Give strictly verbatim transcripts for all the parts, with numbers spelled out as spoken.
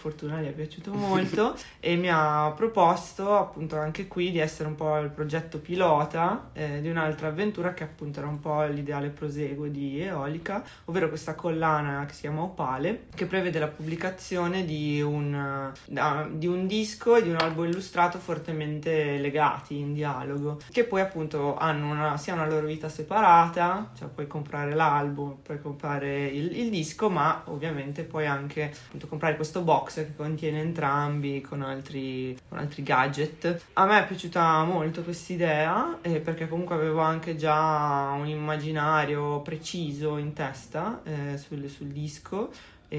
fortuna gli è piaciuto molto e mi ha proposto appunto anche qui di essere un po' il progetto pilota eh, di un'altra avventura che appunto era un po' l'ideale proseguo di Eolica, ovvero questa collana che si chiama Opale, che prevede la pubblicazione di un, uh, di un disco e di un albo illustrato fortemente legati in dialogo, che poi appunto hanno una, sia una loro vita separata, cioè puoi comprare l'album, puoi comprare il, il disco, ma ovviamente puoi anche appunto comprare questo box che contiene entrambi con altri, con altri gadget. A me è piaciuta molto quest'idea eh, perché comunque avevo anche già un immaginario preciso in testa eh, sul, sul disco,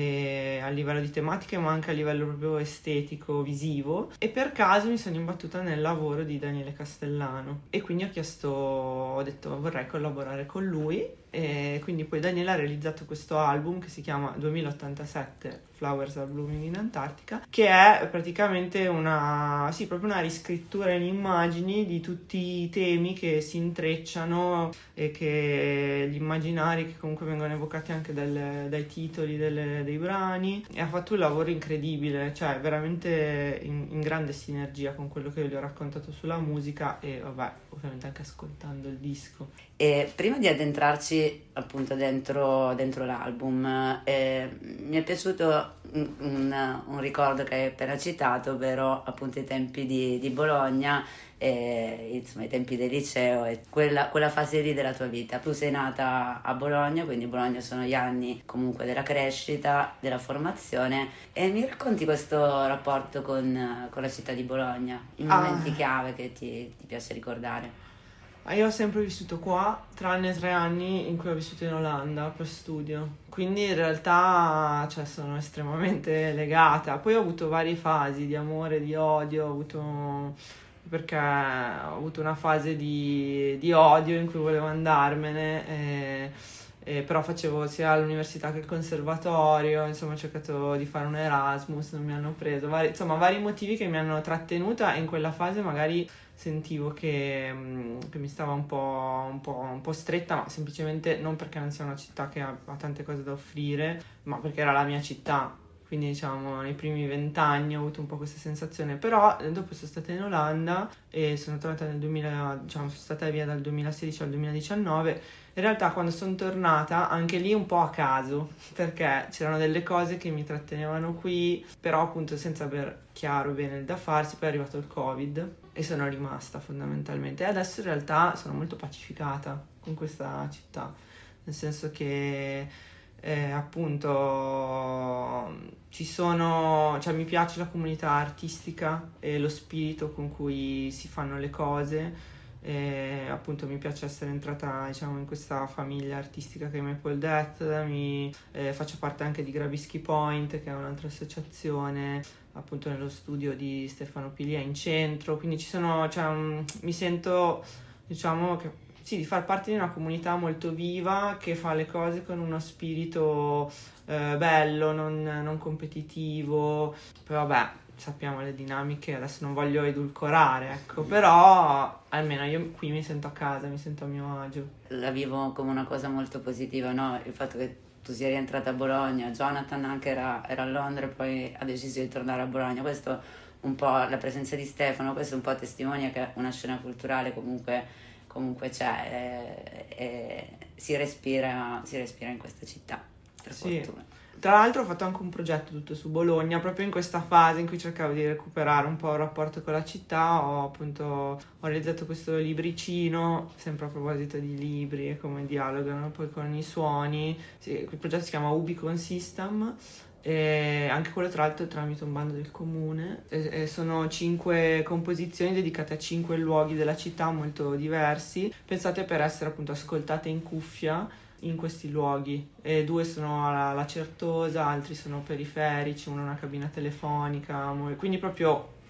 e a livello di tematiche ma anche a livello proprio estetico, visivo, e per caso mi sono imbattuta nel lavoro di Daniele Castellano e quindi ho chiesto, ho detto vorrei collaborare con lui, e quindi poi Daniele ha realizzato questo album che si chiama duemilaottantasette Flowers Are Blooming in Antarctica, che è praticamente una, sì, proprio una riscrittura in immagini di tutti i temi che si intrecciano e che gli immaginari che comunque vengono evocati anche dal, dai titoli delle, dei brani, e ha fatto un lavoro incredibile, cioè veramente in, in grande sinergia con quello che io gli ho raccontato sulla musica e vabbè, ovviamente anche ascoltando il disco. E prima di addentrarci appunto dentro, dentro l'album, eh, mi è piaciuto un, un, un ricordo che hai appena citato, ovvero appunto i tempi di, di Bologna, eh, insomma i tempi del liceo e quella, quella fase lì della tua vita. Tu sei nata a Bologna, quindi Bologna sono gli anni comunque della crescita, della formazione, e mi racconti questo rapporto con, con la città di Bologna, i momenti ah. chiave che ti, ti piace ricordare? Io ho sempre vissuto qua, tranne tre anni in cui ho vissuto in Olanda per studio, quindi in realtà cioè, sono estremamente legata. Poi ho avuto varie fasi di amore, di odio, ho avuto, perché ho avuto una fase di, di odio in cui volevo andarmene, e, e però facevo sia l'università che il conservatorio, insomma ho cercato di fare un Erasmus, non mi hanno preso, vari, insomma vari motivi che mi hanno trattenuta, e in quella fase magari sentivo che, che mi stava un po', un, po', un po' stretta, ma semplicemente non perché non sia una città che ha, ha tante cose da offrire, ma perché era la mia città. Quindi diciamo nei primi vent'anni ho avuto un po' questa sensazione, però dopo sono stata in Olanda e sono tornata nel duemila, diciamo sono stata via dal duemilasedici al duemiladiciannove. In realtà quando sono tornata, anche lì un po' a caso, perché c'erano delle cose che mi trattenevano qui, però appunto senza aver chiaro bene il da farsi. Poi è arrivato il Covid e sono rimasta fondamentalmente, e adesso in realtà sono molto pacificata con questa città, nel senso che eh, appunto ci sono, cioè mi piace la comunità artistica e lo spirito con cui si fanno le cose. E appunto mi piace essere entrata diciamo in questa famiglia artistica che è Maple Death, mi eh, faccio parte anche di Grabischi Point, che è un'altra associazione appunto nello studio di Stefano Pilia in centro, quindi ci sono, cioè, um, mi sento diciamo che sì, di far parte di una comunità molto viva che fa le cose con uno spirito eh, bello, non, non competitivo. Poi vabbè, sappiamo le dinamiche, adesso non voglio edulcorare, ecco, però almeno io qui mi sento a casa, mi sento a mio agio. La vivo come una cosa molto positiva, no? Il fatto che tu sia rientrata a Bologna, Jonathan anche era, era a Londra e poi ha deciso di tornare a Bologna. Questo un po' la presenza di Stefano, questo un po' testimonia che una scena culturale comunque, comunque c'è e, e si respira, si respira in questa città, per sì. fortuna. Tra l'altro ho fatto anche un progetto tutto su Bologna, proprio in questa fase in cui cercavo di recuperare un po' il rapporto con la città. Ho appunto ho realizzato questo libricino, sempre a proposito di libri e come dialogano poi con i suoni. Sì, il progetto si chiama Ubicon System, e anche quello tra l'altro tramite un bando del comune, e, e sono cinque composizioni dedicate a cinque luoghi della città molto diversi, pensate per essere appunto ascoltate in cuffia in questi luoghi, e due sono alla Certosa, altri sono periferici, uno una cabina telefonica, quindi proprio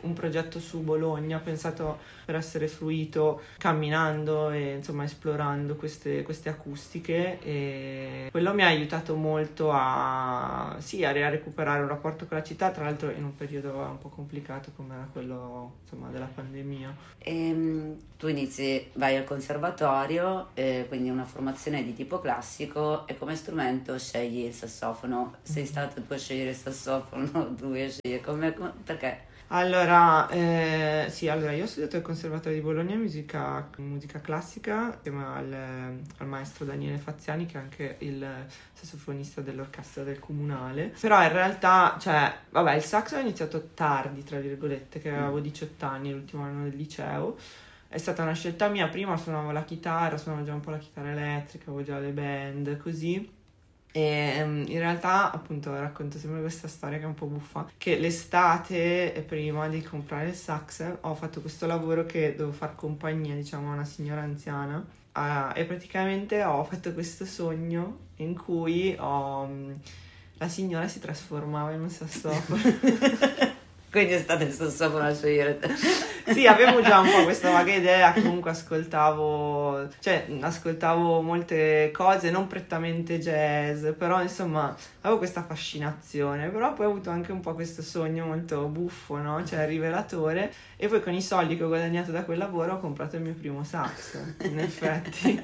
un progetto su Bologna pensato per essere fruito camminando e insomma esplorando queste, queste acustiche, e quello mi ha aiutato molto a, sì, a recuperare un rapporto con la città, tra l'altro in un periodo un po' complicato come era quello insomma della pandemia. E, tu inizi, vai al conservatorio, eh, quindi una formazione di tipo classico, e come strumento scegli il sassofono. Sei stato tu a scegliere il sassofono, tu a scegliere come, come perché? Allora, eh, sì, allora io ho studiato al Conservatorio di Bologna musica, musica classica insieme al, al maestro Daniele Faziani, che è anche il sassofonista dell'orchestra del Comunale. Però in realtà, cioè, vabbè, il sax ho iniziato tardi, tra virgolette, che avevo diciotto anni, l'ultimo anno del liceo. È stata una scelta mia, prima suonavo la chitarra, suonavo già un po' la chitarra elettrica, avevo già le band, così. E um, in realtà, appunto, racconto sempre questa storia che è un po' buffa, che l'estate prima di comprare il sax ho fatto questo lavoro che dovevo far compagnia, diciamo, a una signora anziana, uh, e praticamente ho fatto questo sogno in cui ho, um, la signora si trasformava in un sassofono. Quindi è stato il sassofono a scegliere te. Sì, avevo già un po' questa vaga idea, comunque ascoltavo, cioè ascoltavo molte cose, non prettamente jazz, però insomma avevo questa fascinazione, però poi ho avuto anche un po' questo sogno molto buffo, no? Cioè rivelatore, e poi con i soldi che ho guadagnato da quel lavoro ho comprato il mio primo sax, in effetti.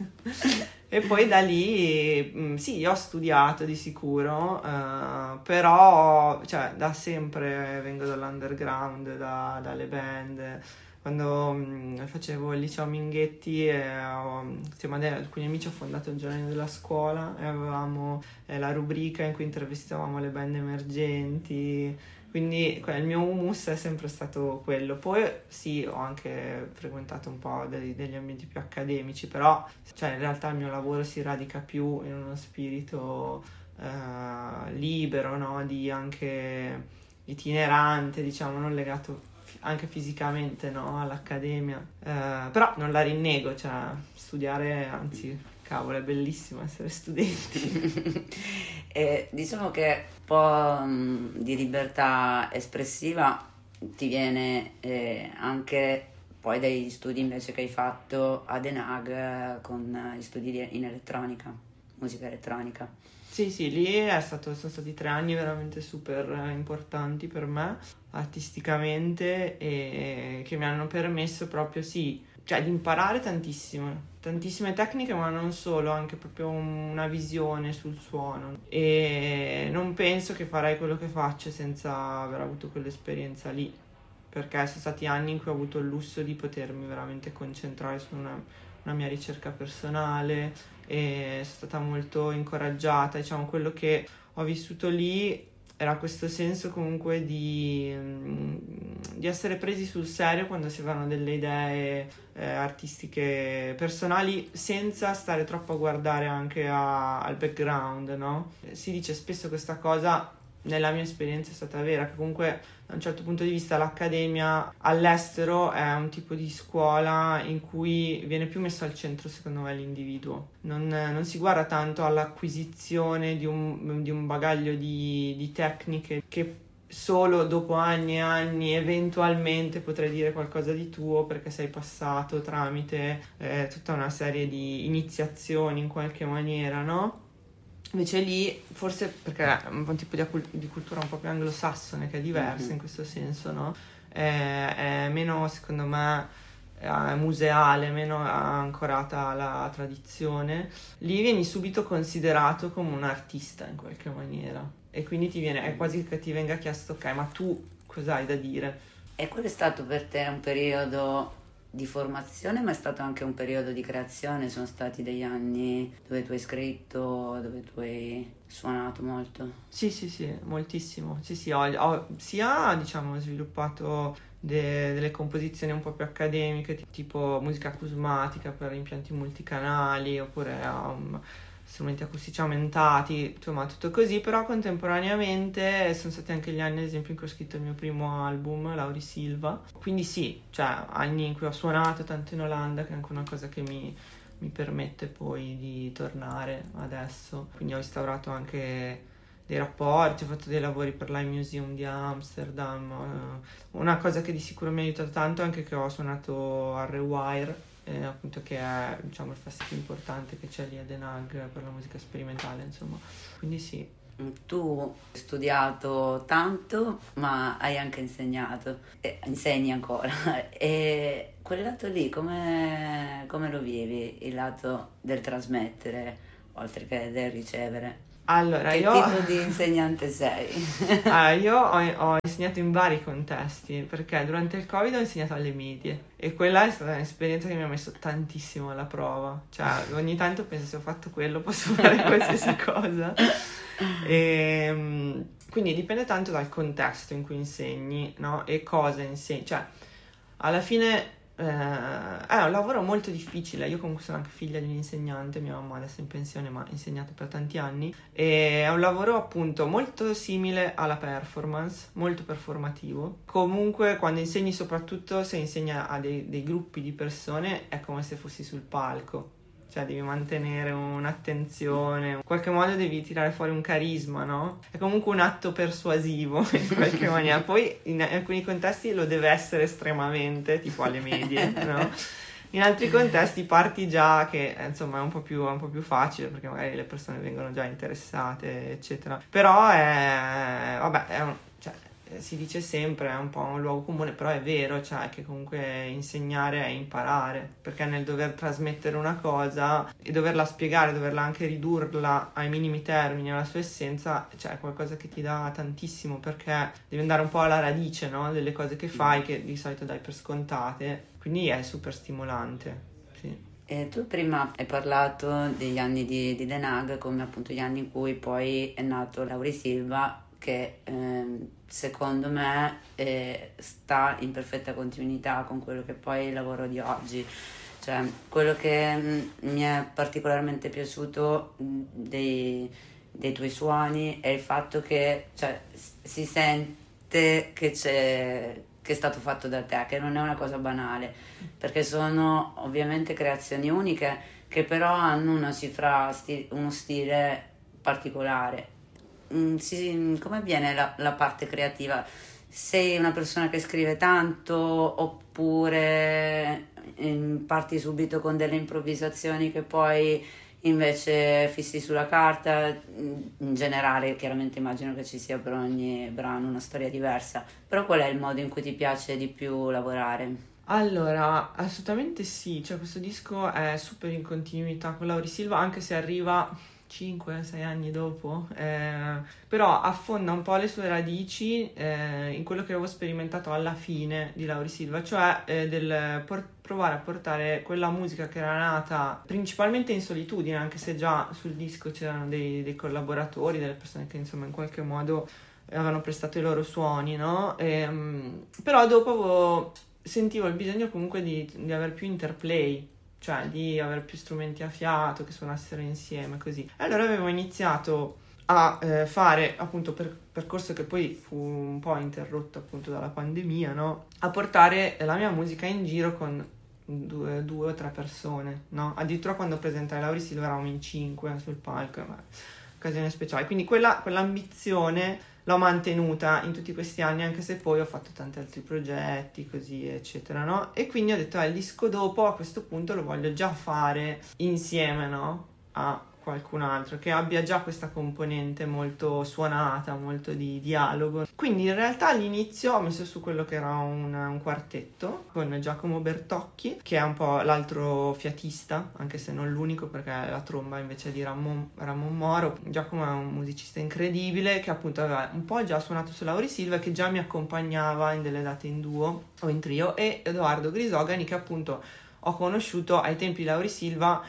E poi da lì, mh, sì, ho studiato di sicuro, uh, però, cioè, da sempre vengo dall'underground, da, dalle band. Quando mh, facevo il liceo Minghetti, eh, ho, insieme ad alcuni amici ho fondato il giornale della scuola e avevamo eh, la rubrica in cui intervistavamo le band emergenti. Quindi il mio humus è sempre stato quello. Poi sì, ho anche frequentato un po' dei, degli ambienti più accademici, però cioè, in realtà il mio lavoro si radica più in uno spirito eh, libero, no? Di anche itinerante, diciamo, non legato anche fisicamente, no? All'accademia. Eh, però non la rinnego, cioè studiare, anzi, cavolo, è bellissimo essere studenti. E diciamo che un po' mh, di libertà espressiva ti viene eh, anche poi dagli studi invece che hai fatto ad Enag eh, con gli studi di- in elettronica, musica elettronica. Sì, sì, lì è stato, sono stati tre anni veramente super eh, importanti per me artisticamente, e che mi hanno permesso proprio, sì, cioè di imparare tantissimo, tantissime tecniche, ma non solo, anche proprio una visione sul suono. E non penso che farei quello che faccio senza aver avuto quell'esperienza lì, perché sono stati anni in cui ho avuto il lusso di potermi veramente concentrare su una, una mia ricerca personale, e sono stata molto incoraggiata. Diciamo, quello che ho vissuto lì era questo senso comunque di, di essere presi sul serio quando si avevano delle idee eh, artistiche personali, senza stare troppo a guardare anche a, al background, no? Si dice spesso questa cosa, nella mia esperienza è stata vera, che comunque da un certo punto di vista l'accademia all'estero è un tipo di scuola in cui viene più messo al centro, secondo me, l'individuo. Non, non si guarda tanto all'acquisizione di un, di un bagaglio di, di tecniche che solo dopo anni e anni eventualmente potrai dire qualcosa di tuo, perché sei passato tramite eh, tutta una serie di iniziazioni in qualche maniera, no? Invece lì, forse perché è un tipo di, di cultura un po' più anglosassone, che è diversa mm-hmm. in questo senso, no? È, è meno, secondo me, è museale, meno ancorata alla tradizione. Lì vieni subito considerato come un artista in qualche maniera, e quindi ti viene, è quasi che ti venga chiesto, ok, ma tu cosa hai da dire? E quello è stato per te un periodo di formazione, ma è stato anche un periodo di creazione? Sono stati degli anni dove tu hai scritto, dove tu hai suonato molto? Sì, sì, sì, moltissimo. Sì, sì, ho, ho sia, diciamo, sviluppato de, delle composizioni un po' più accademiche, t- tipo musica acusmatica per impianti multicanali, oppure um, strumenti acustici aumentati, insomma tutto così, però contemporaneamente sono stati anche gli anni, ad esempio, in cui ho scritto il mio primo album, Lauri Silva, quindi sì, cioè anni in cui ho suonato tanto in Olanda, che è anche una cosa che mi, mi permette poi di tornare adesso, quindi ho instaurato anche dei rapporti, ho fatto dei lavori per l'I Museum di Amsterdam. Una cosa che di sicuro mi ha aiutato tanto è anche che ho suonato al Rewire, eh, appunto, che è, diciamo, il festival più importante che c'è lì a Den Haag per la musica sperimentale, insomma. Quindi sì. Tu hai studiato tanto, ma hai anche insegnato, e insegni ancora. E quel lato lì, come, come lo vivi, il lato del trasmettere, oltre che del ricevere? Allora, che io... tipo di insegnante sei? Allora, io ho, ho insegnato in vari contesti, perché durante il Covid ho insegnato alle medie e quella è stata un'esperienza che mi ha messo tantissimo alla prova. Cioè, ogni tanto penso, se ho fatto quello posso fare qualsiasi cosa. E, quindi dipende tanto dal contesto in cui insegni, no? E cosa insegni. Cioè, alla fine eh, è un lavoro molto difficile. Io comunque sono anche figlia di un insegnante, mia mamma adesso è in pensione ma ha insegnato per tanti anni, e è un lavoro appunto molto simile alla performance, molto performativo. Comunque quando insegni, soprattutto se insegni a dei, dei gruppi di persone, è come se fossi sul palco. Cioè devi mantenere un'attenzione, in qualche modo devi tirare fuori un carisma, no? È comunque un atto persuasivo in qualche maniera. Poi in alcuni contesti lo deve essere estremamente, tipo alle medie, no? In altri contesti parti già che insomma è un po' più, è un po' più facile, perché magari le persone vengono già interessate, eccetera. Però è, vabbè, è un, cioè, si dice sempre, è un po' un luogo comune, però è vero, cioè che comunque insegnare è imparare, perché nel dover trasmettere una cosa e doverla spiegare, doverla anche ridurla ai minimi termini, alla sua essenza, cioè è qualcosa che ti dà tantissimo, perché devi andare un po' alla radice, no? Delle cose che fai, che di solito dai per scontate, quindi è super stimolante, sì. E tu prima hai parlato degli anni di, di Den Haag come appunto gli anni in cui poi è nato Lauri Silva, che eh, secondo me eh, sta in perfetta continuità con quello che poi è il lavoro di oggi. Cioè, quello che mh, mi è particolarmente piaciuto mh, dei, dei tuoi suoni è il fatto che, cioè, si sente che c'è, che è stato fatto da te, che non è una cosa banale, perché sono ovviamente creazioni uniche che però hanno una cifra, sti- uno stile particolare. Si, come avviene la, la parte creativa? Sei una persona che scrive tanto, oppure in, parti subito con delle improvvisazioni che poi invece fissi sulla carta? In generale, chiaramente immagino che ci sia per ogni brano una storia diversa, però qual è il modo in cui ti piace di più lavorare? Allora, assolutamente sì, cioè questo disco è super in continuità con Lauri Silva, anche se arriva cinque sei anni dopo, eh, però affonda un po' le sue radici eh, in quello che avevo sperimentato alla fine di Lauri Silva, cioè eh, del por- provare a portare quella musica che era nata principalmente in solitudine, anche se già sul disco c'erano dei, dei collaboratori, delle persone che insomma in qualche modo avevano prestato i loro suoni, no? E, um, però dopo avevo, sentivo il bisogno comunque di, di avere più interplay, cioè di avere più strumenti a fiato che suonassero insieme, così. E allora avevo iniziato a eh, fare, appunto, per percorso che poi fu un po' interrotto appunto dalla pandemia, no? A portare la mia musica in giro con due, due o tre persone, no? Addirittura quando presentai Lauri Silva eravamo in cinque sul palco, ma occasione speciale. Quindi quella, quell'ambizione l'ho mantenuta in tutti questi anni, anche se poi ho fatto tanti altri progetti, così, eccetera, no? E quindi ho detto, eh, il disco dopo, a questo punto, lo voglio già fare insieme, no? A qualcun altro, che abbia già questa componente molto suonata, molto di dialogo. Quindi in realtà all'inizio ho messo su quello che era un, un quartetto con Giacomo Bertocchi, che è un po' l'altro fiatista, anche se non l'unico, perché la tromba invece di Ramon, Ramon Moro. Giacomo è un musicista incredibile che appunto aveva un po' già suonato su Lauri Silva, che già mi accompagnava in delle date in duo o in trio, e Edoardo Grisogani, che appunto ho conosciuto ai tempi di Lauri Silva,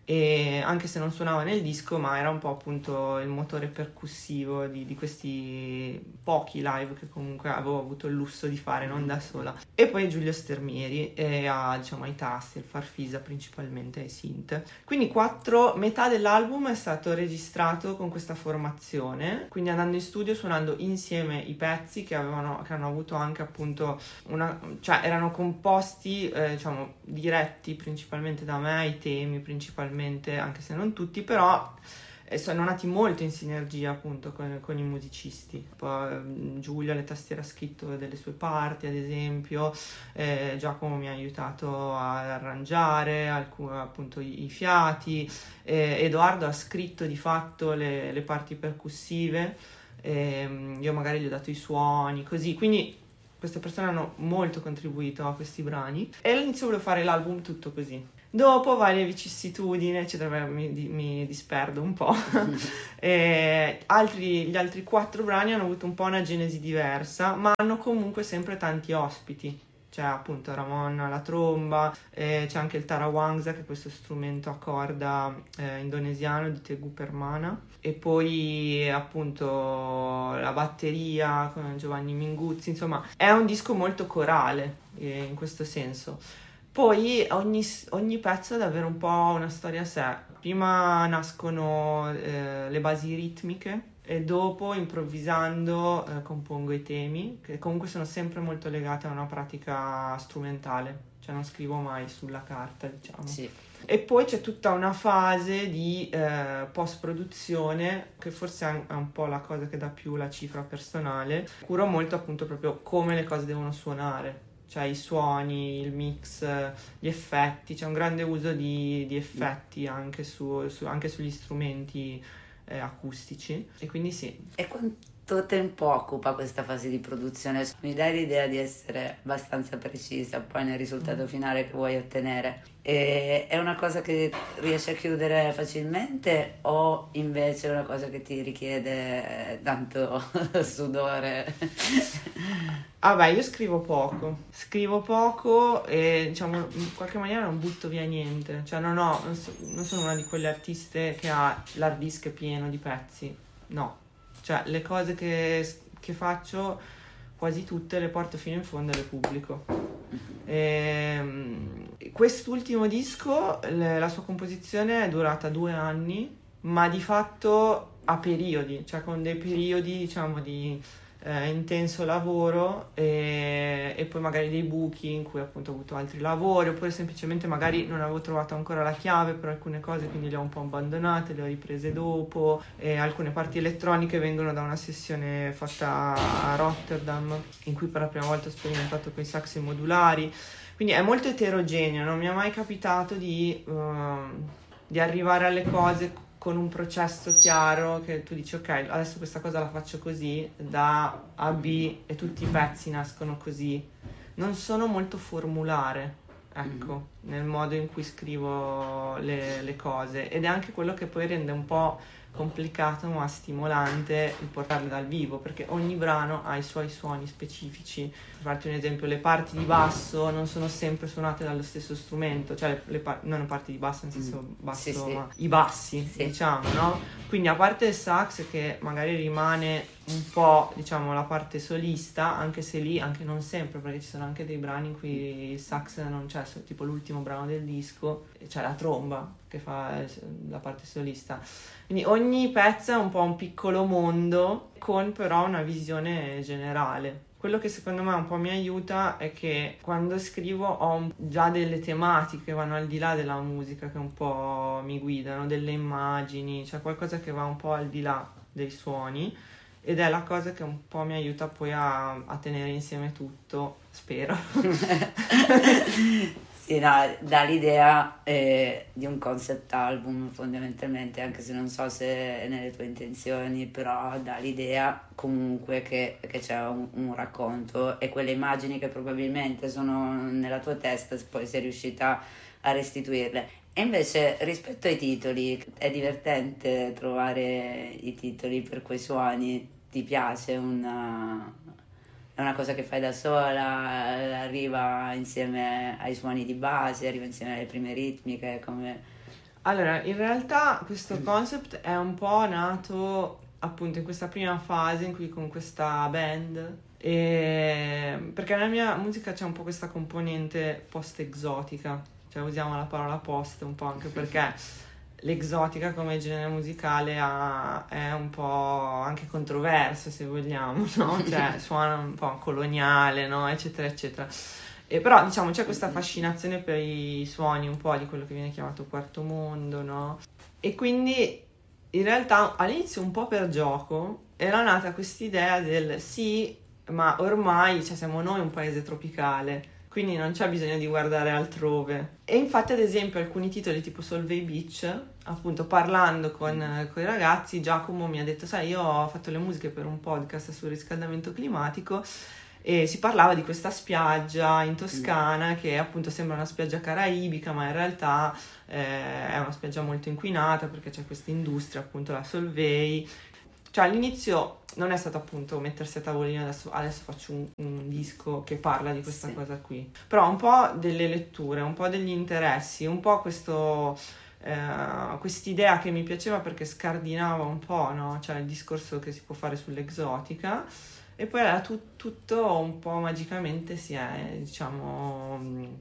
e anche se non suonava nel disco, ma era un po' appunto il motore percussivo di, di questi pochi live che comunque avevo avuto il lusso di fare, non da sola. E poi Giulio Stermieri e a, diciamo, ai tasti, il farfisa principalmente, ai synth. Quindi quattro, metà dell'album è stato registrato con questa formazione, quindi andando in studio, suonando insieme i pezzi che avevano, che hanno avuto anche appunto una, cioè erano composti eh, diciamo diretti principalmente da me, i temi principalmente, anche se non tutti, però e sono nati molto in sinergia appunto con, con i musicisti. Poi Giulia alle tastiere ha scritto delle sue parti, ad esempio, eh, Giacomo mi ha aiutato ad arrangiare alcun, appunto i, i fiati, eh, Edoardo ha scritto di fatto le, le parti percussive, eh, io magari gli ho dato i suoni, così, quindi queste persone hanno molto contribuito a questi brani e all'inizio volevo fare l'album tutto così. Dopo varie vicissitudini, eccetera, mi, mi disperdo un po'. e altri, gli altri quattro brani hanno avuto un po' una genesi diversa, ma hanno comunque sempre tanti ospiti. C'è appunto Ramon alla tromba, eh, c'è anche il tarawangsa, che è questo strumento a corda eh, indonesiano di Teguh Permana, e poi appunto la batteria con Giovanni Minguzzi. Insomma, è un disco molto corale eh, in questo senso. Poi ogni, ogni pezzo è davvero un po' una storia a sé. Prima nascono eh, le basi ritmiche e dopo, improvvisando, eh, compongo i temi, che comunque sono sempre molto legati a una pratica strumentale, cioè non scrivo mai sulla carta, diciamo. Sì. E poi c'è tutta una fase di eh, post-produzione, che forse è un po' la cosa che dà più la cifra personale. Curo molto appunto proprio come le cose devono suonare. Cioè i suoni, il mix, gli effetti, c'è un grande uso di, di effetti anche, su, su, anche sugli strumenti eh, acustici, e quindi sì. E quanto tempo occupa questa fase di produzione? Mi dai l'idea di essere abbastanza precisa poi nel risultato mm. finale che vuoi ottenere? E è una cosa che riesci a chiudere facilmente o invece è una cosa che ti richiede tanto sudore? Ah beh, io scrivo poco, scrivo poco e diciamo in qualche maniera non butto via niente, cioè non ho, non, so, non sono una di quelle artiste che ha l'hard disk pieno di pezzi, no, cioè le cose che, che faccio quasi tutte le porto fino in fondo e le pubblico. E, quest'ultimo disco, le, la sua composizione è durata due anni, ma di fatto a periodi, cioè con dei periodi diciamo di Eh, intenso lavoro e, e poi magari dei buchi in cui appunto ho avuto altri lavori, oppure semplicemente magari non avevo trovato ancora la chiave per alcune cose, quindi le ho un po' abbandonate, le ho riprese dopo, e alcune parti elettroniche vengono da una sessione fatta a Rotterdam in cui per la prima volta ho sperimentato con i sax modulari, quindi è molto eterogeneo, non mi è mai capitato di, uh, di arrivare alle cose con un processo chiaro che tu dici ok, adesso questa cosa la faccio così, da A a B, e tutti i pezzi nascono così. Non sono molto formulare, ecco, mm. nel modo in cui scrivo le, le cose, ed è anche quello che poi rende un po' complicato ma stimolante il portarle dal vivo, perché ogni brano ha i suoi suoni specifici. Per farti un esempio, le parti di basso non sono sempre suonate dallo stesso strumento, cioè le, le par- non le parti di basso nel senso basso, sì, sì. ma i bassi, sì. diciamo, no? Quindi a parte il sax che magari rimane un po', diciamo, la parte solista, anche se lì, anche non sempre, perché ci sono anche dei brani in cui il sax non c'è, tipo l'ultimo brano del disco, c'è la tromba che fa la parte solista. Quindi ogni pezzo è un po' un piccolo mondo, con però una visione generale. Quello che secondo me un po' mi aiuta è che quando scrivo ho già delle tematiche che vanno al di là della musica, che un po' mi guidano, delle immagini, cioè qualcosa che va un po' al di là dei suoni, ed è la cosa che un po' mi aiuta poi a, a tenere insieme tutto, spero. Sì, no, dà l'idea eh, di un concept album fondamentalmente, anche se non so se è nelle tue intenzioni, però dà l'idea comunque che, che c'è un, un racconto, e quelle immagini che probabilmente sono nella tua testa poi sei riuscita a restituirle. E invece rispetto ai titoli, è divertente trovare i titoli per quei suoni? Ti piace una... È una cosa che fai da sola, arriva insieme ai suoni di base, arriva insieme alle prime ritmiche, come... Allora, in realtà questo concept è un po' nato appunto in questa prima fase in cui con questa band, e... perché nella mia musica c'è un po' questa componente post-exotica, cioè usiamo la parola post un po' anche perché l'exotica come genere musicale ha, è un po' anche controverso, se vogliamo, no? Cioè suona un po' coloniale, no? Eccetera, eccetera. E però, diciamo, c'è questa fascinazione per i suoni un po' di quello che viene chiamato quarto mondo, no? E quindi in realtà all'inizio un po' per gioco era nata quest'idea del sì, ma ormai cioè, siamo noi un paese tropicale, quindi non c'è bisogno di guardare altrove. E infatti ad esempio alcuni titoli tipo Solvay Beach, appunto parlando con, con i ragazzi, Giacomo mi ha detto sai io ho fatto le musiche per un podcast sul riscaldamento climatico e si parlava di questa spiaggia in Toscana che appunto sembra una spiaggia caraibica ma in realtà eh, è una spiaggia molto inquinata perché c'è questa industria appunto la Solvay. Cioè all'inizio non è stato appunto mettersi a tavolino adesso, adesso faccio un, un disco che parla di questa sì. cosa qui, però un po' delle letture, un po' degli interessi, un po' questo eh, quest'idea che mi piaceva perché scardinava un po', no? Cioè il discorso che si può fare sull'esotica. E poi era tu, tutto un po' magicamente si è, diciamo,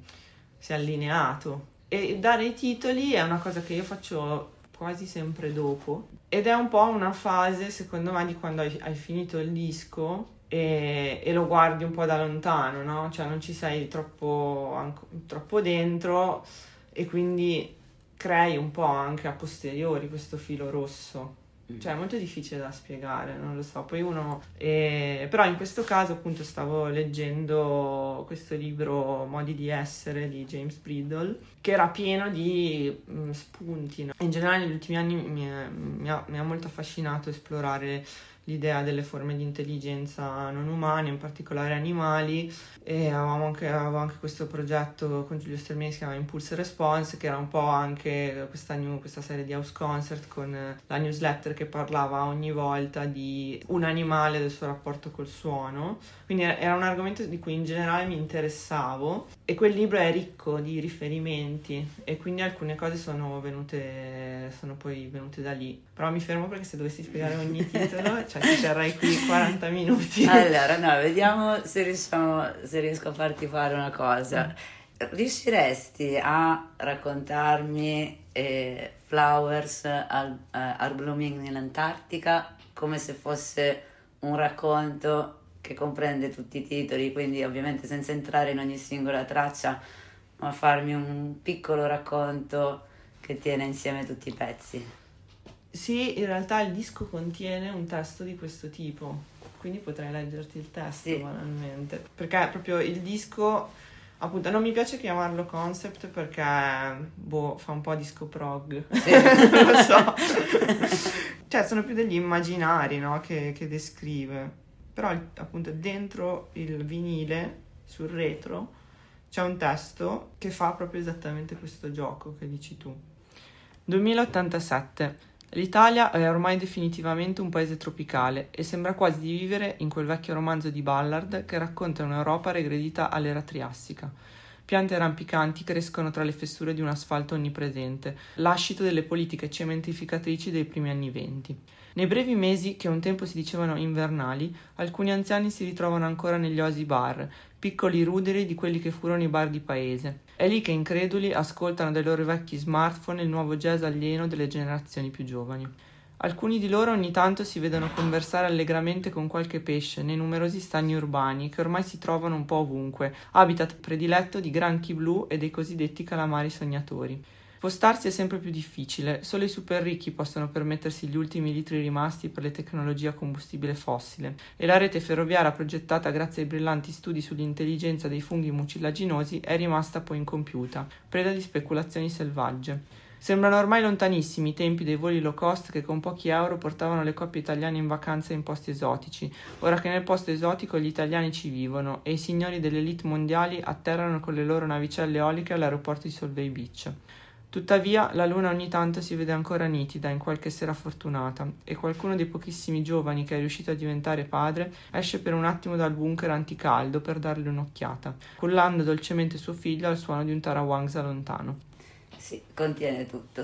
si è allineato. E dare i titoli è una cosa che io faccio quasi sempre dopo. Ed è un po' una fase, secondo me, di quando hai, hai finito il disco e, e lo guardi un po' da lontano, no? Cioè non ci sei troppo, anco, troppo dentro e quindi crei un po' anche a posteriori questo filo rosso. Cioè è molto difficile da spiegare, non lo so, poi uno eh, però in questo caso appunto stavo leggendo questo libro Modi di essere di James Bridle che era pieno di mh, spunti, no? In generale negli ultimi anni mi, è, mi, ha, mi ha molto affascinato esplorare l'idea delle forme di intelligenza non umane, in particolare animali, e avevamo anche, avevo anche questo progetto con Giulio Stermini che si chiama Impulse Response, che era un po' anche questa, new, questa serie di house concert con la newsletter che parlava ogni volta di un animale, del suo rapporto col suono, quindi era un argomento di cui in generale mi interessavo e quel libro è ricco di riferimenti e quindi alcune cose sono venute, sono poi venute da lì, però mi fermo perché se dovessi spiegare ogni titolo cioè ti terrei qui quaranta minuti. Allora, no, vediamo se riusciamo, se riesco a farti fare una cosa. Riusciresti a raccontarmi eh, Flowers are, are Blooming in Antarctica come se fosse un racconto che comprende tutti i titoli, quindi ovviamente senza entrare in ogni singola traccia, ma farmi un piccolo racconto che tiene insieme tutti i pezzi? Sì, in realtà il disco contiene un testo di questo tipo, quindi potrei leggerti il testo sì. banalmente, perché proprio il disco, appunto, non mi piace chiamarlo concept perché, boh, fa un po' disco prog, sì. non lo so, cioè sono più degli immaginari, no, che, che descrive, però appunto dentro il vinile, sul retro, c'è un testo che fa proprio esattamente questo gioco che dici tu. duemilaottantasette. L'Italia è ormai definitivamente un paese tropicale e sembra quasi di vivere in quel vecchio romanzo di Ballard che racconta un'Europa regredita all'era triassica. Piante rampicanti crescono tra le fessure di un asfalto onnipresente, lascito delle politiche cementificatrici dei primi anni venti. Nei brevi mesi, che un tempo si dicevano invernali, alcuni anziani si ritrovano ancora negli oasi bar, piccoli ruderi di quelli che furono i bar di paese. È lì che increduli ascoltano dai loro vecchi smartphone il nuovo jazz alieno delle generazioni più giovani. Alcuni di loro ogni tanto si vedono conversare allegramente con qualche pesce nei numerosi stagni urbani che ormai si trovano un po' ovunque, habitat prediletto di granchi blu e dei cosiddetti calamari sognatori. Spostarsi è sempre più difficile, solo i super ricchi possono permettersi gli ultimi litri rimasti per le tecnologie a combustibile fossile e la rete ferroviaria progettata grazie ai brillanti studi sull'intelligenza dei funghi mucillaginosi è rimasta poi incompiuta, preda di speculazioni selvagge. Sembrano ormai lontanissimi i tempi dei voli low cost che con pochi euro portavano le coppie italiane in vacanza in posti esotici, ora che nel posto esotico gli italiani ci vivono e i signori delle elite mondiali atterrano con le loro navicelle eoliche all'aeroporto di Solvay Beach. Tuttavia, la luna ogni tanto si vede ancora nitida in qualche sera fortunata e qualcuno dei pochissimi giovani che è riuscito a diventare padre esce per un attimo dal bunker anticaldo per darle un'occhiata, cullando dolcemente suo figlio al suono di un tarawangsa lontano. Sì, contiene tutto.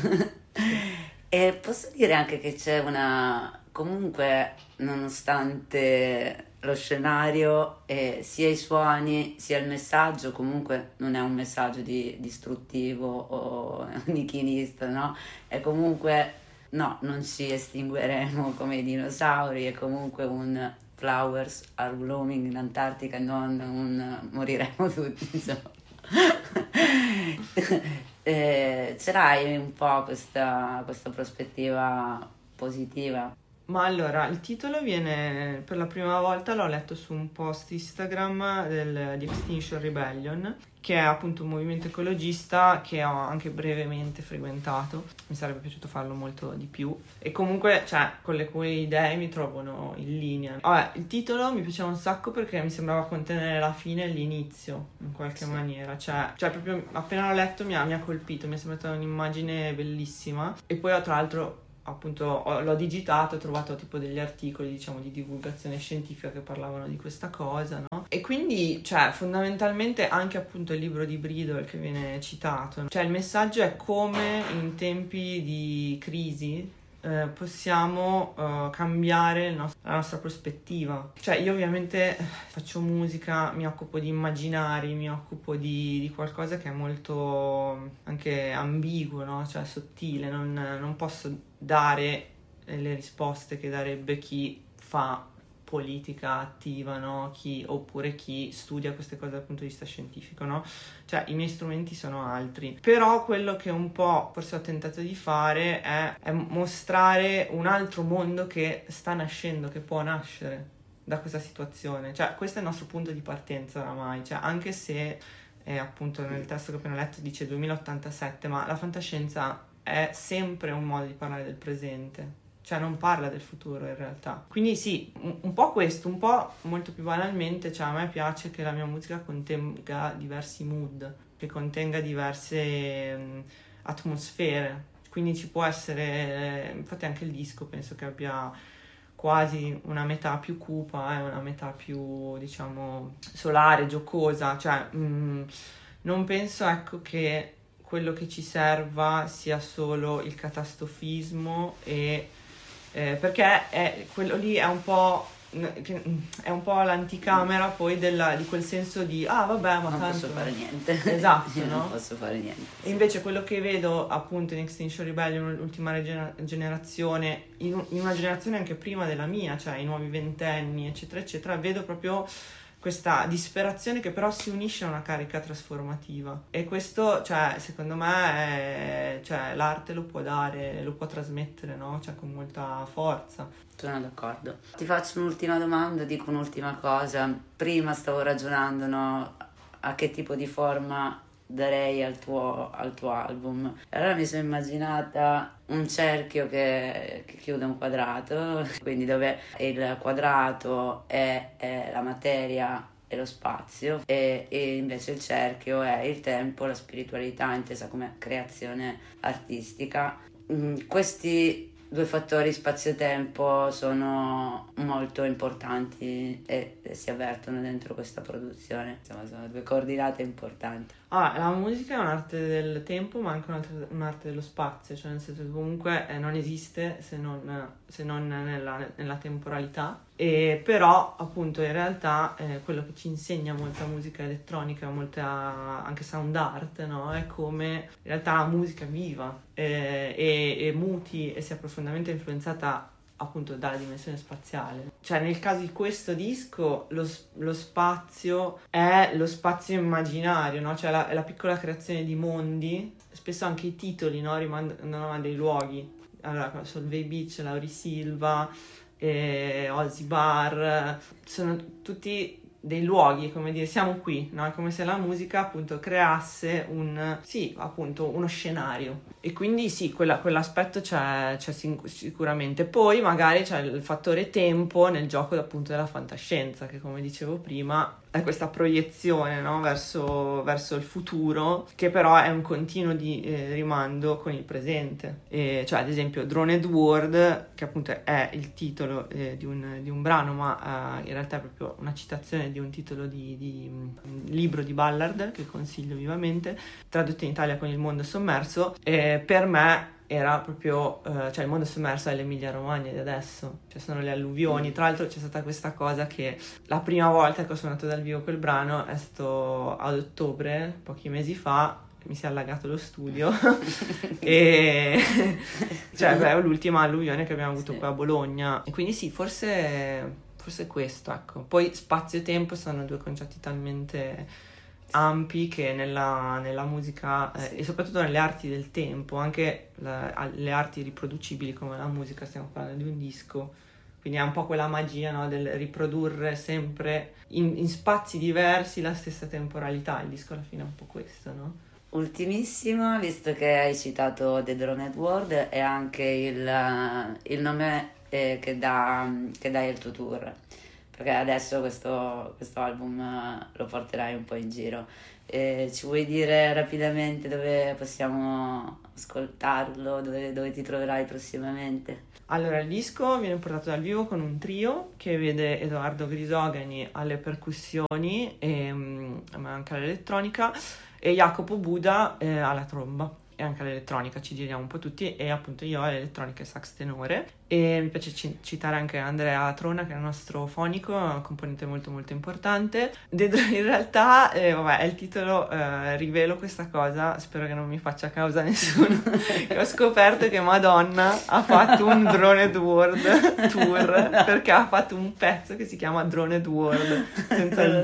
E posso dire anche che c'è una... comunque, nonostante lo scenario e sia i suoni sia il messaggio, comunque non è un messaggio di distruttivo o nichilista, no? È comunque no, non ci estingueremo come i dinosauri, è comunque un flowers are blooming in Antartica, non un moriremo tutti, insomma. Eh, ce l'hai un po' questa, questa prospettiva positiva? Ma allora, il titolo viene, per la prima volta l'ho letto su un post Instagram del, di Extinction Rebellion, che è appunto un movimento ecologista che ho anche brevemente frequentato. Mi sarebbe piaciuto farlo molto di più. E comunque, cioè, con le cui idee mi trovano in linea. Vabbè, il titolo mi piaceva un sacco perché mi sembrava contenere la fine e l'inizio, in qualche sì. maniera. Cioè, cioè, proprio appena l'ho letto mi ha, mi ha colpito, mi è sembrata un'immagine bellissima. E poi, tra l'altro, appunto ho, l'ho digitato, ho trovato tipo degli articoli, diciamo, di divulgazione scientifica che parlavano di questa cosa, no? E quindi, cioè, fondamentalmente anche appunto il libro di Bridle che viene citato, cioè il messaggio è come in tempi di crisi eh, possiamo uh, cambiare il nostro, la nostra prospettiva. Cioè io ovviamente faccio musica, mi occupo di immaginari, mi occupo di, di qualcosa che è molto anche ambiguo, no? Cioè sottile, non, non posso dare le risposte che darebbe chi fa politica attiva, no? Chi, oppure chi studia queste cose dal punto di vista scientifico, no? Cioè i miei strumenti sono altri, però quello che un po' forse ho tentato di fare è, è mostrare un altro mondo che sta nascendo, che può nascere da questa situazione. Cioè questo è il nostro punto di partenza oramai, cioè anche se eh, appunto nel testo che ho appena letto dice duemilaottantasette, ma la fantascienza è sempre un modo di parlare del presente, cioè non parla del futuro in realtà. Quindi sì, un, un po' questo, un po' molto più banalmente, cioè a me piace che la mia musica contenga diversi mood, che contenga diverse um, atmosfere, quindi ci può essere, infatti anche il disco penso che abbia quasi una metà più cupa e eh, una metà più, diciamo, solare, giocosa, cioè mh, non penso, ecco, che quello che ci serva sia solo il catastrofismo e eh, perché è, quello lì è un po' è un po' l'anticamera poi della, di quel senso di ah vabbè ma non tanto posso fare niente, esatto, io no? non posso fare niente sì. E invece quello che vedo appunto in Extinction Rebellion, l'ultima regener- generazione in, in una generazione anche prima della mia, cioè i nuovi ventenni eccetera eccetera, vedo proprio questa disperazione che però si unisce a una carica trasformativa, e questo, cioè, secondo me è, cioè, l'arte lo può dare, lo può trasmettere, no? Cioè, con molta forza. Sono d'accordo. Ti faccio un'ultima domanda, dico un'ultima cosa. Prima stavo ragionando, no, a che tipo di forma darei al tuo, al tuo album. Allora mi sono immaginata un cerchio che, che chiude un quadrato, quindi dove il quadrato è, è la materia e lo spazio, e, e invece il cerchio è il tempo, la spiritualità intesa come creazione artistica. Mm, questi due fattori spazio-tempo sono molto importanti e, e si avvertono dentro questa produzione. Insomma, sono due coordinate importanti. Ah, la musica è un'arte del tempo, ma anche un'arte, un'arte dello spazio, cioè nel senso che comunque eh, non esiste se non, se non nella, nella temporalità. E però appunto in realtà eh, quello che ci insegna molta musica elettronica, molta anche sound art, no? È come in realtà la musica è viva eh, e, e muti e sia profondamente influenzata appunto dalla dimensione spaziale. Cioè nel caso di questo disco lo, lo spazio è lo spazio immaginario, no? Cioè la, la piccola creazione di mondi, spesso anche i titoli, no? Rimandano a dei luoghi. Allora Solvay Beach, Laurisilva, eh, Ozzy Bar, sono tutti dei luoghi, come dire, siamo qui, no? È come se la musica appunto creasse un, sì, appunto uno scenario, e quindi sì, quella, quell'aspetto c'è, c'è sicuramente. Poi magari c'è il fattore tempo nel gioco appunto della fantascienza, che come dicevo prima è questa proiezione, no? verso, verso il futuro, che però è un continuo di eh, rimando con il presente. E, cioè ad esempio Droned World, che appunto è il titolo eh, di, un, di un brano, ma eh, in realtà è proprio una citazione di un titolo di, di un libro di Ballard che consiglio vivamente, tradotto in Italia con Il mondo sommerso. E per me era proprio, uh, cioè il mondo sommerso è l'Emilia Romagna di adesso, cioè sono le alluvioni. Tra l'altro c'è stata questa cosa che la prima volta che ho suonato dal vivo quel brano è stato ad ottobre, pochi mesi fa, mi si è allagato lo studio e cioè beh, è l'ultima alluvione che abbiamo avuto sì. qua a Bologna, e quindi sì, forse forse questo, ecco. Poi spazio e tempo sono due concetti talmente ampi che nella, nella musica eh, sì. e soprattutto nelle arti del tempo, anche la, le arti riproducibili come la musica, stiamo parlando di un disco, quindi è un po' quella magia, no, del riprodurre sempre in, in spazi diversi la stessa temporalità. Il disco alla fine è un po' questo, no? Ultimissimo, visto che hai citato The Droned World, è anche il, il nome eh, che, dà, che dai al tuo tour, perché adesso questo, questo album eh, lo porterai un po' in giro. Eh, ci vuoi dire rapidamente dove possiamo ascoltarlo, dove, dove ti troverai prossimamente? Allora, il disco viene portato dal vivo con un trio che vede Edoardo Grisogani alle percussioni e um, anche all'elettronica e Jacopo Buda eh, alla tromba e anche all'elettronica, ci giriamo un po' tutti, e appunto io all'elettronica e sax tenore. E mi piace c- citare anche Andrea Trona, che è il nostro fonico, un componente molto molto importante. In realtà eh, vabbè, è il titolo, eh, rivelo questa cosa, spero che non mi faccia causa nessuno, che ho scoperto che Madonna ha fatto un Droned World tour, perché ha fatto un pezzo che si chiama Droned World senza il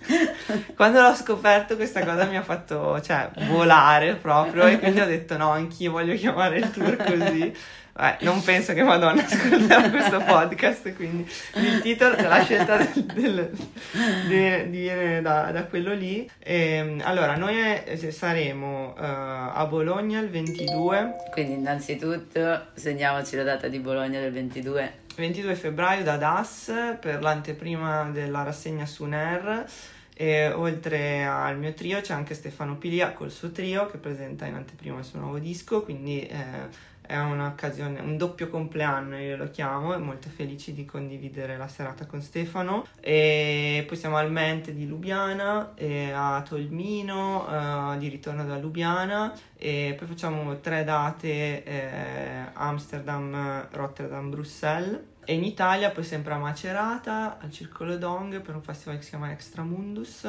D. Quando l'ho scoperto questa cosa mi ha fatto, cioè, volare proprio, e quindi ho detto no, anch'io voglio chiamare il tour così. Beh, non penso che Madonna ascolterà questo podcast, quindi il titolo, cioè la scelta del, del, di, di viene da, da quello lì. E, allora, noi saremo uh, a Bologna il ventidue. Quindi innanzitutto segniamoci la data di Bologna del ventidue. ventidue febbraio da D A S per l'anteprima della rassegna Suner. E oltre al mio trio c'è anche Stefano Pilia col suo trio che presenta in anteprima il suo nuovo disco, quindi eh, è un'occasione, un doppio compleanno io lo chiamo, e molto felici di condividere la serata con Stefano. E poi siamo al Mente di Lubiana, e a Tolmino eh, di ritorno da Lubiana, e poi facciamo tre date eh, Amsterdam, Rotterdam, Bruxelles. E in Italia poi sempre a Macerata, al Circolo Dong per un festival che si chiama Extramundus,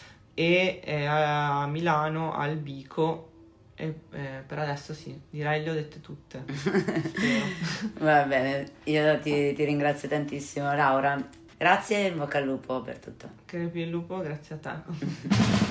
e eh, a Milano al Bico. E eh, per adesso sì, direi le ho dette tutte. Va bene, io ti, ti ringrazio tantissimo Laura, grazie e in bocca al lupo per tutto. Crepi il lupo, grazie a te.